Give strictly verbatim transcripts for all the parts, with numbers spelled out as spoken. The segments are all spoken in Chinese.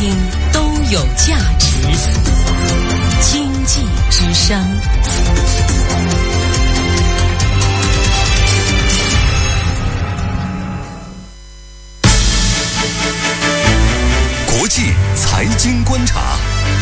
听都有价值。经济之声。 国际财经观察。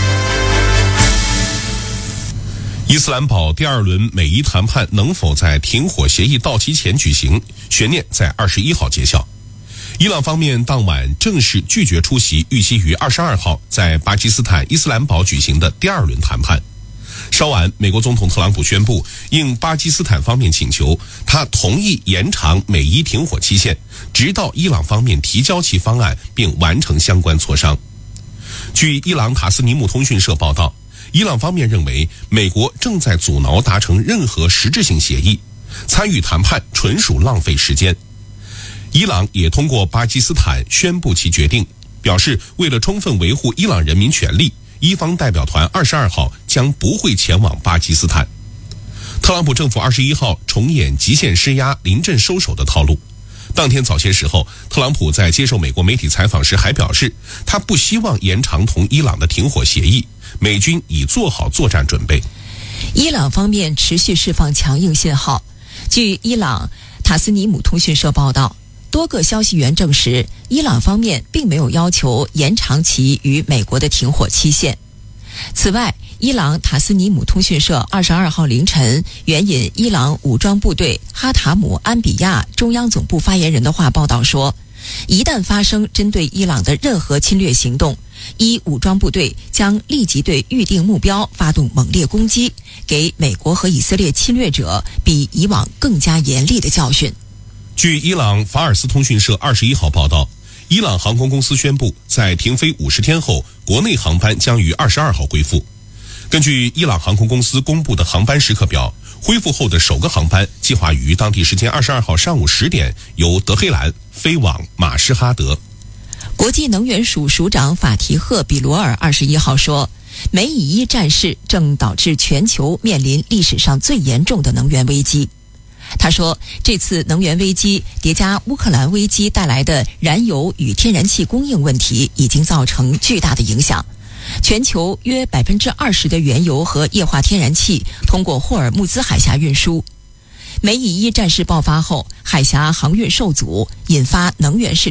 伊斯兰堡第二轮美伊谈判能否在停火协议到期前举行，悬念在二十一号揭晓。伊朗方面当晚正式拒绝出席预期于二十二号在巴基斯坦伊斯兰堡举行的第二轮谈判。稍晚，美国总统特朗普宣布，应巴基斯坦方面请求，他同意延长美伊停火期限，直到伊朗方面提交其方案并完成相关磋商。据伊朗塔斯尼姆通讯社报道，伊朗方面认为美国正在阻挠达成任何实质性协议，参与谈判纯属浪费时间。伊朗也通过巴基斯坦宣布其决定，表示为了充分维护伊朗人民权利，伊方代表团二十二号将不会前往巴基斯坦。特朗普政府二十一号重演极限施压、临阵收手的套路。当天早些时候，特朗普在接受美国媒体采访时还表示，他不希望延长同伊朗的停火协议，美军已做好作战准备。 伊朗方面持续释放强硬信号。据伊朗塔斯尼姆通讯社报道，多个消息源证实，伊朗方面并没有要求延长其与美国的停火期限。此外，伊朗塔斯尼姆通讯社二十二号凌晨援引伊朗武装部队哈塔姆安比亚中央总部发言人的话报道说，一旦发生针对伊朗的任何侵略行动，伊武装部队将立即对预定目标发动猛烈攻击，给美国和以色列侵略者比以往更加严厉的教训。 据伊朗法尔斯通讯社二十一号报道，伊朗航空公司宣布，在停飞五十天后，国内航班将于二十二号恢复。根据伊朗航空公司公布的航班时刻表，恢复后的首个航班计划于当地时间二十二号上午十点由德黑兰飞往马什哈德。 国际能源署署长法提赫·比罗尔二十一号说，美以伊战事正导致全球面临历史上最严重的能源危机。他说，这次能源危机叠加乌克兰危机带来的燃油与天然气供应问题，已经造成巨大的影响。全球约百分之二十的原油和液化天然气通过霍尔木兹海峡运输。美以伊战事爆发后，海峡航运受阻，引发能源市